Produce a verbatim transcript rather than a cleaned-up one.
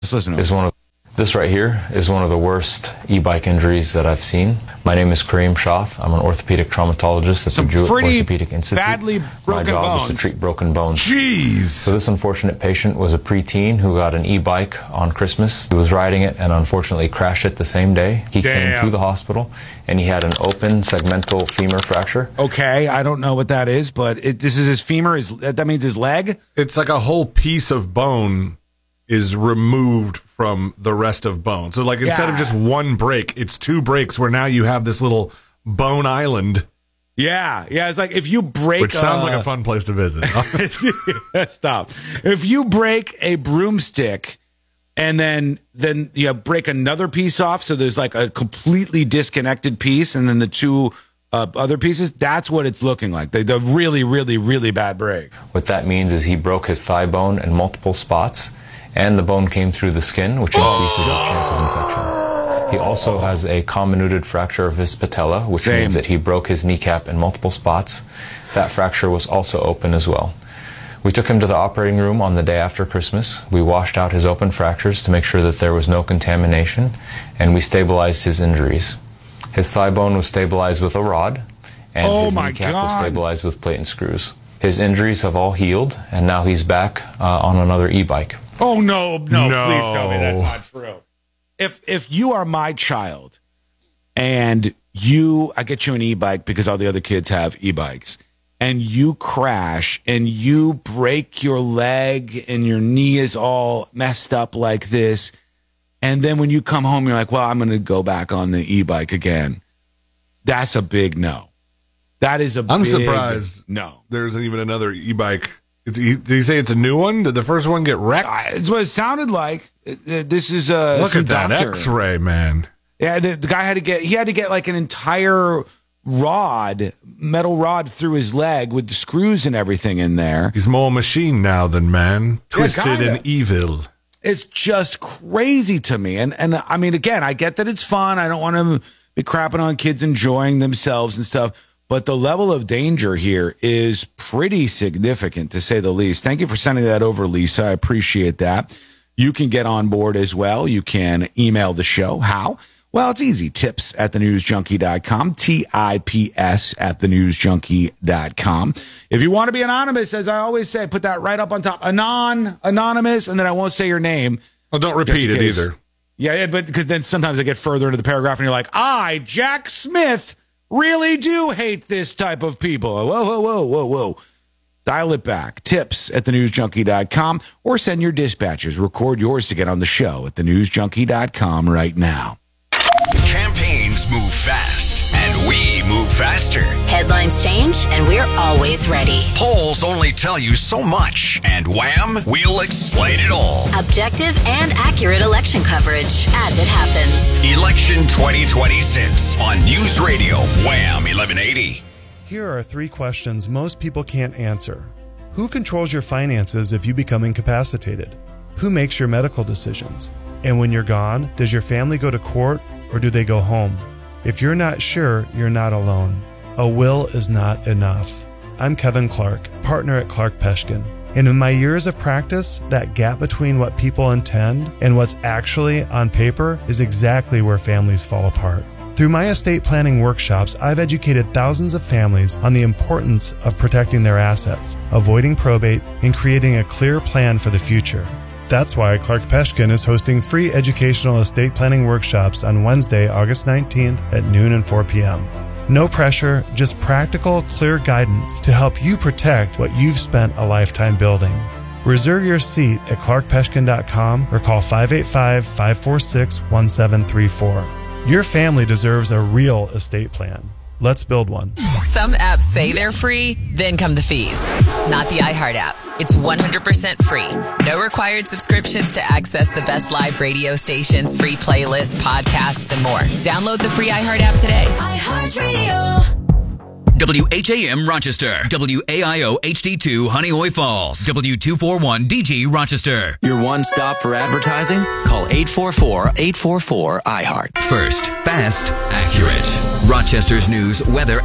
Just listen to is one of This right here is one of the worst e-bike injuries that I've seen. My name is Kareem Shoth. I'm an orthopedic traumatologist at Some the Jewett pretty Orthopedic Institute. badly broken My job bones. is to treat broken bones. Jeez! So this unfortunate patient was a preteen who got an e-bike on Christmas. He was riding it and unfortunately crashed it the same day. He Damn. came to the hospital and he had an open segmental femur fracture. Okay, I don't know what that is, but it, this is his femur. His, that means his leg? It's like a whole piece of bone is removed from the rest of bone. So like instead Yeah. of just one break, it's two breaks where now you have this little bone island. Yeah, yeah. It's like if you break, Which sounds uh, like a fun place to visit. Stop. If you break a broomstick and then then you break another piece off, so there's like a completely disconnected piece, and then the two uh, other pieces, that's what it's looking like. The, the really, really, really bad break. What that means is he broke his thigh bone in multiple spots, and the bone came through the skin, which increases the chance of infection. He also has a comminuted fracture of his patella, which Same. means that he broke his kneecap in multiple spots. That fracture was also open as well. We took him to the operating room on the day after Christmas. We washed out his open fractures to make sure that there was no contamination, and we stabilized his injuries. His thigh bone was stabilized with a rod, and Oh his my kneecap was God. stabilized with plate and screws. His injuries have all healed, and now he's back uh, on another e-bike. Oh no, no, No. please tell me that's not true. If if you are my child and you I get you an e-bike because all the other kids have e-bikes, and you crash and you break your leg and your knee is all messed up like this, and then when you come home you're like, well, I'm going to go back on the e-bike again. That's a big no. That is a I'm big surprised. no. There isn't even another e-bike. It's, he, did he say it's a new one? Did the first one get wrecked? I- It's what it sounded like. Uh, This is uh, Look some at that doctor. X-ray, man. Yeah, the, the guy had to get he had to get like an entire rod, metal rod through his leg with the screws and everything in there. He's more machine now than man. Twisted kinda. and evil. It's just crazy to me. And and I mean, again, I get that it's fun. I don't want to be crapping on kids enjoying themselves and stuff. But the level of danger here is pretty significant, to say the least. Thank you for sending that over, Lisa. I appreciate that. You can get on board as well. You can email the show. How? Well, it's easy. Tips at the news junkie dot com. T I P S at the news junkie dot com. If you want to be anonymous, as I always say, put that right up on top. Anon, anonymous, and then I won't say your name. Well, don't Just repeat in it case. either. Yeah, yeah, but because then sometimes I get further into the paragraph and you're like, I, Jack Smith, really do hate this type of people. Whoa, whoa, whoa, whoa, whoa. Dial it back. Tips at the news junkie dot com, or send your dispatches. Record yours to get on the show at the news junkie dot com right now. Campaigns move fast, and we move faster. Headlines change, and we're always ready. Polls only tell you so much, and wham, we'll explain it all. Objective and accurate election coverage as it happens. Election twenty twenty-six on News Radio Wham eleven eighty. Here are three questions most people can't answer. Who controls your finances if you become incapacitated? Who makes your medical decisions? And when you're gone, does your family go to court or do they go home? If you're not sure, you're not alone. A will is not enough. I'm Kevin Clark, partner at Clark Peshkin. And in my years of practice, that gap between what people intend and what's actually on paper is exactly where families fall apart. Through my estate planning workshops, I've educated thousands of families on the importance of protecting their assets, avoiding probate, and creating a clear plan for the future. That's why Clark Peshkin is hosting free educational estate planning workshops on Wednesday, August nineteenth at noon and four p.m. No pressure, just practical, clear guidance to help you protect what you've spent a lifetime building. Reserve your seat at clark peshkin dot com or call five eight five, five four six, one seven three four. Your family deserves a real estate plan. Let's build one. Some apps say they're free, then come the fees. Not the iHeart app. It's one hundred percent free. No required subscriptions to access the best live radio stations, free playlists, podcasts, and more. Download the free iHeart app today. iHeartRadio. W H A M Rochester, W A I O H D two Honeoye Falls, W two forty-one D G Rochester. Your one stop for advertising? Call eight four four, eight four four, iHeart. First, fast, accurate. Rochester's news, weather,